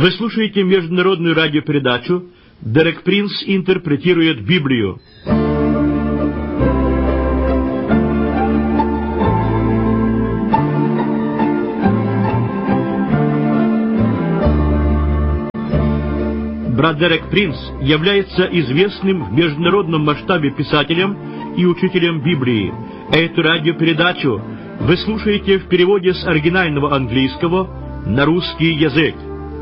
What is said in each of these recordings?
Вы слушаете международную радиопередачу «Дерек Принц интерпретирует Библию». Брат Дерек Принц является известным в международном масштабе писателем и учителем Библии. Эту радиопередачу вы слушаете в переводе с оригинального английского на русский язык.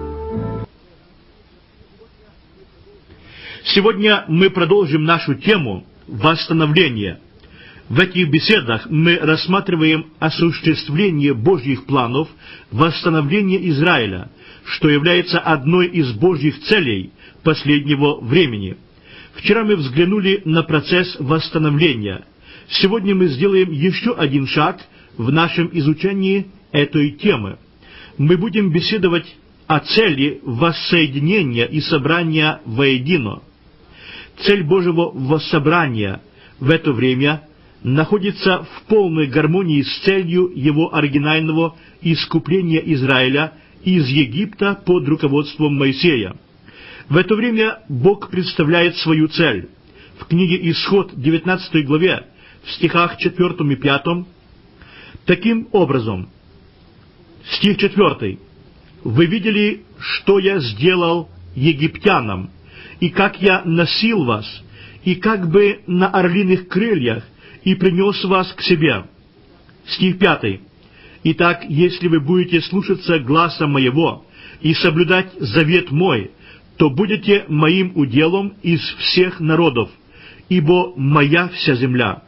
Сегодня мы продолжим нашу тему «Восстановление». В этих беседах мы рассматриваем осуществление Божьих планов восстановления Израиля, что является одной из Божьих целей последнего времени. Вчера мы взглянули на процесс восстановления. Сегодня мы сделаем еще один шаг в нашем изучении этой темы. Мы будем беседовать о цели воссоединения и собрания воедино. Цель Божьего воссобрания в это время находится в полной гармонии с целью его оригинального искупления Израиля из Египта под руководством Моисея. В это время Бог представляет свою цель. В книге Исход, 19 главе, в стихах 4 и 5, таким образом. Стих 4. «Вы видели, что я сделал египтянам, и как я носил вас, и как бы на орлиных крыльях, и принес вас к себе». Стих 5. «Итак, если вы будете слушаться гласа моего и соблюдать завет мой, то будете моим уделом из всех народов, ибо моя вся земля».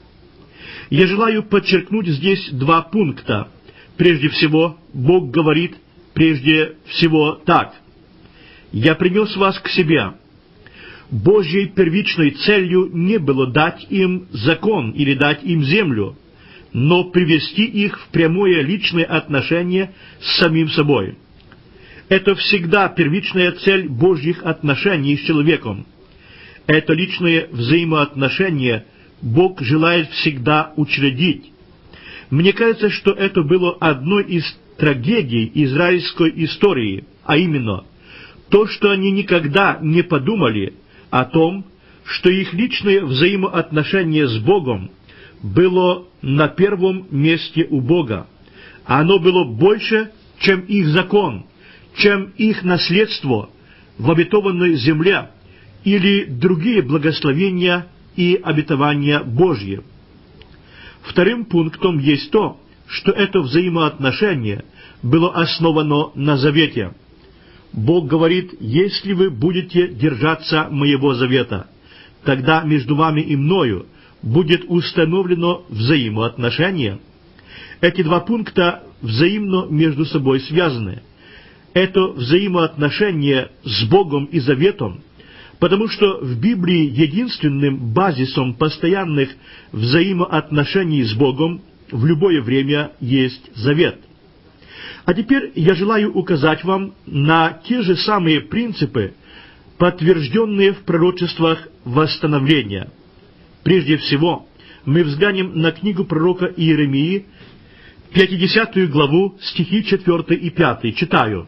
Я желаю подчеркнуть здесь два пункта. Прежде всего, Бог говорит прежде всего так: «Я принес вас к себе». Божьей первичной целью не было дать им закон или дать им землю, но привести их в прямое личное отношение с самим собой. Это всегда первичная цель Божьих отношений с человеком. Это личное взаимоотношение Бог желает всегда учредить. Мне кажется, что это было одной из трагедий израильской истории, а именно то, что они никогда не подумали о том, что их личное взаимоотношение с Богом было на первом месте у Бога. Оно было больше, чем их закон, чем их наследство в обетованной земле или другие благословения и обетования Божьи. Вторым пунктом есть то, что это взаимоотношение было основано на завете. Бог говорит: «Если вы будете держаться моего завета, тогда между вами и мною будет установлено взаимоотношение». Эти два пункта взаимно между собой связаны. Это взаимоотношение с Богом и заветом, потому что в Библии единственным базисом постоянных взаимоотношений с Богом в любое время есть завет. А теперь я желаю указать вам на те же самые принципы, подтвержденные в пророчествах восстановления. Прежде всего, мы взглянем на книгу пророка Иеремии, 50 главу, стихи 4 и 5. Читаю.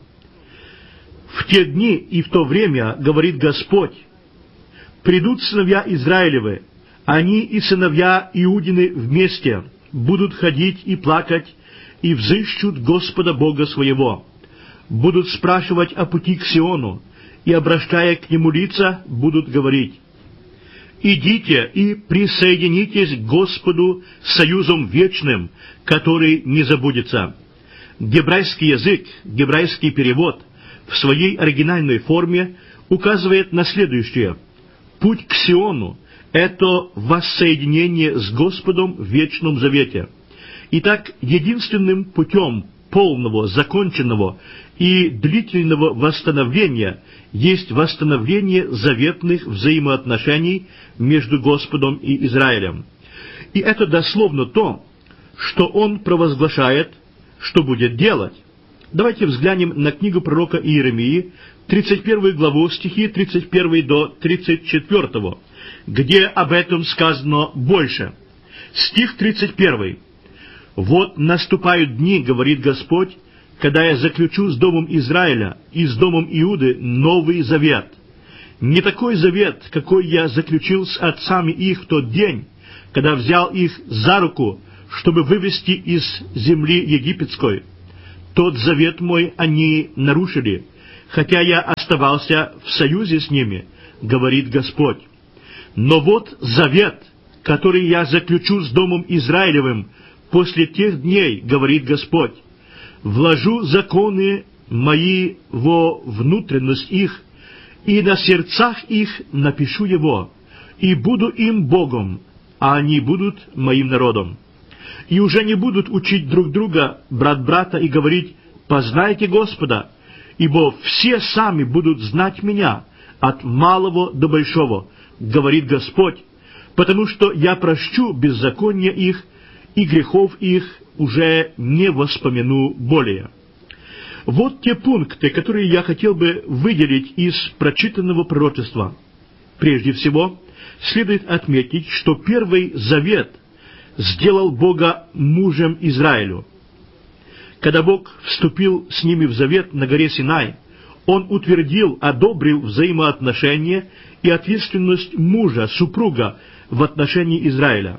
«В те дни и в то время, говорит Господь, придут сыновья Израилевы, они и сыновья Иудины вместе будут ходить и плакать, и взыщут Господа Бога своего, будут спрашивать о пути к Сиону, и, обращая к нему лица, будут говорить: идите и присоединитесь к Господу союзом вечным, который не забудется». Гебрайский язык, гебрайский перевод в своей оригинальной форме указывает на следующее: путь к Сиону — это воссоединение с Господом в вечном завете. Итак, единственным путем полного, законченного и длительного восстановления есть восстановление заветных взаимоотношений между Господом и Израилем. И это дословно то, что Он провозглашает, что будет делать. Давайте взглянем на книгу пророка Иеремии, 31 главу, стихи 31 до 34, где об этом сказано больше. Стих 31. «Вот наступают дни, говорит Господь, когда я заключу с домом Израиля и с домом Иуды новый завет. Не такой завет, какой я заключил с отцами их в тот день, когда взял их за руку, чтобы вывести из земли египетской. Тот завет мой они нарушили, хотя я оставался в союзе с ними, говорит Господь. Но вот завет, который я заключу с домом Израилевым после тех дней, говорит Господь. Вложу законы мои во внутренность их, и на сердцах их напишу его, и буду им Богом, а они будут моим народом. И уже не будут учить друг друга, брат брата, и говорить: «Познайте Господа», ибо все сами будут знать меня, от малого до большого, говорит Господь, потому что я прощу беззакония их, и грехов их уже не воспомяну более. Вот те пункты, которые я хотел бы выделить из прочитанного пророчества. Прежде всего, следует отметить, что Первый Завет сделал Бога мужем Израилю. Когда Бог вступил с ними в завет на горе Синай, Он утвердил, одобрил взаимоотношения и ответственность мужа, супруга в отношении Израиля.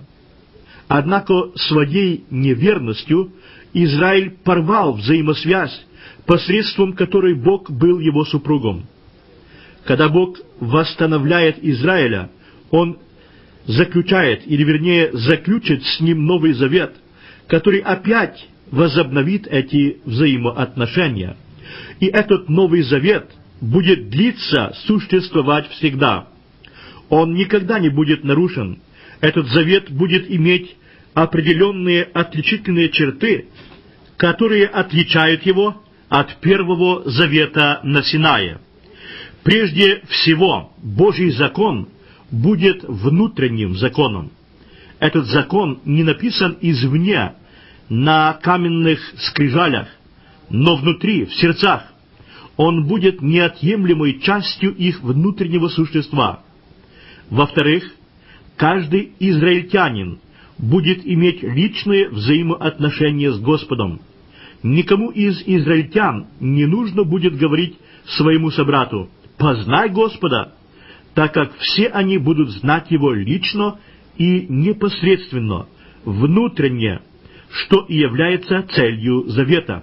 Однако своей неверностью Израиль порвал взаимосвязь, посредством которой Бог был его супругом. Когда Бог восстанавливает Израиля, Он заключает, или вернее заключит с ним новый завет, который опять возобновит эти взаимоотношения. И этот новый завет будет длиться, существовать всегда. Он никогда не будет нарушен. Этот завет будет иметь определенные отличительные черты, которые отличают его от Первого Завета на Синае. Прежде всего, Божий закон будет внутренним законом. Этот закон не написан извне, на каменных скрижалях, но внутри, в сердцах. Он будет неотъемлемой частью их внутреннего существа. Во-вторых, каждый израильтянин будет иметь личные взаимоотношения с Господом. Никому из израильтян не нужно будет говорить своему собрату: «Познай Господа», так как все они будут знать Его лично и непосредственно, внутренне, что и является целью завета.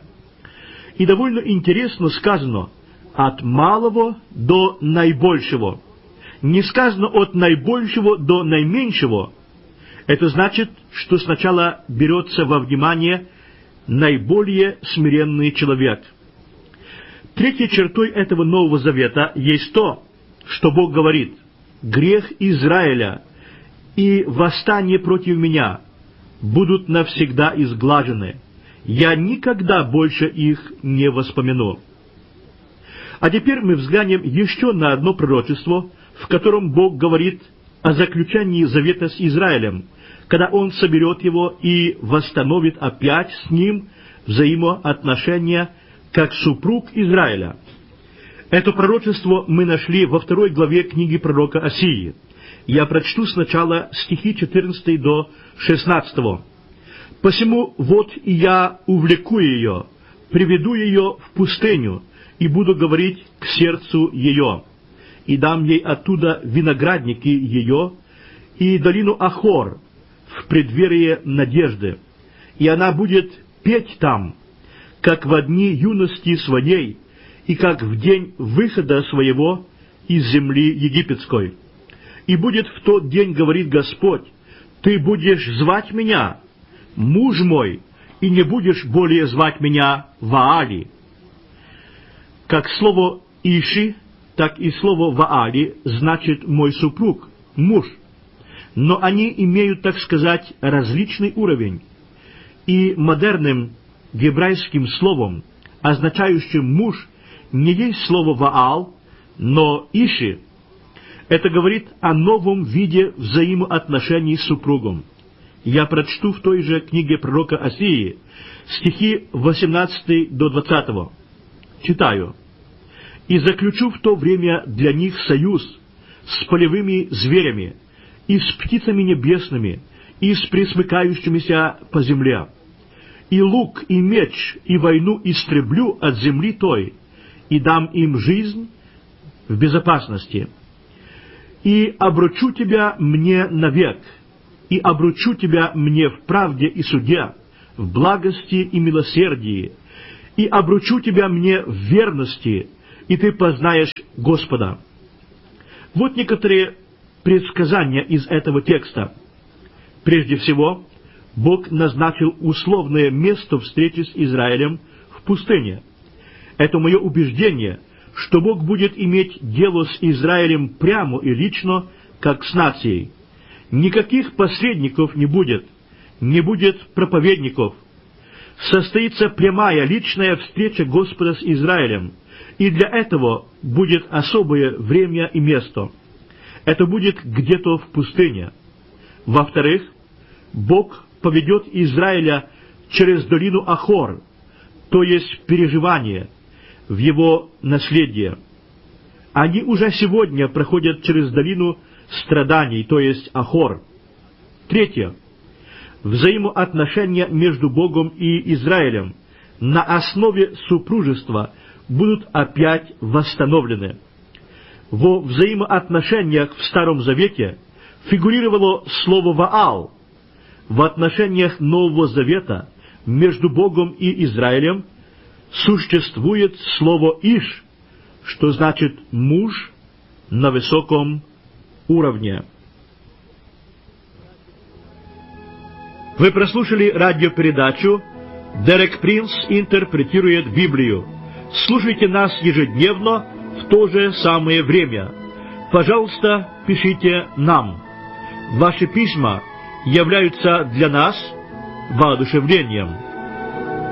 И довольно интересно сказано: «от малого до наибольшего». Не сказано «от наибольшего до наименьшего». Это значит, что сначала берется во внимание наиболее смиренный человек. Третьей чертой этого Нового Завета есть то, что Бог говорит: «Грех Израиля и восстание против меня будут навсегда изглажены. Я никогда больше их не воспомяну». А теперь мы взглянем еще на одно пророчество, в котором Бог говорит о заключении завета с Израилем, когда Он соберет его и восстановит опять с ним взаимоотношения как супруг Израиля. Это пророчество мы нашли во 2 главе книги пророка Осии. Я прочту сначала стихи 14 до 16. «Посему вот и я увлеку ее, приведу ее в пустыню, и буду говорить к сердцу ее, и дам ей оттуда виноградники ее, и долину Ахор в преддверие надежды, и она будет петь там, как во дни юности своей, и как в день выхода своего из земли египетской. И будет в тот день, говорит Господь, ты будешь звать меня, муж мой, и не будешь более звать меня Ваали». Как слово «иши», так и слово «ваали» значит «мой супруг», «муж». Но они имеют, так сказать, различный уровень. И модерным гебрайским словом, означающим «муж», не есть слово «ваал», но «иши». Это говорит о новом виде взаимоотношений с супругом. Я прочту в той же книге пророка Осии стихи 18 до 20. Читаю. «И заключу в то время для них союз с полевыми зверями, и с птицами небесными, и с пресмыкающимися по земле. и лук, и меч, и войну истреблю от земли той, и дам им жизнь в безопасности. И обручу тебя мне навек, и обручу тебя мне в правде и суде, в благости и милосердии, и обручу тебя мне в верности, и ты познаешь Господа». Вот некоторые предсказания из этого текста. Прежде всего, Бог назначил условное место встречи с Израилем в пустыне. Это мое убеждение, что Бог будет иметь дело с Израилем прямо и лично, как с нацией. Никаких посредников не будет проповедников. Состоится прямая личная встреча Господа с Израилем, и для этого будет особое время и место. Это будет где-то в пустыне. Во-вторых, Бог поведет Израиля через долину Ахор, то есть переживание, в его наследие. Они уже сегодня проходят через долину страданий, то есть Ахор. Третье. Взаимоотношения между Богом и Израилем на основе супружества будут опять восстановлены. Во взаимоотношениях в Старом Завете фигурировало слово «Ваал». В отношениях Нового Завета между Богом и Израилем существует слово «Иш», что значит «муж на высоком уровне». Вы прослушали радиопередачу «Дерек Принц интерпретирует Библию». Слушайте нас ежедневно в то же самое время. Пожалуйста, пишите нам. Ваши письма являются для нас воодушевлением.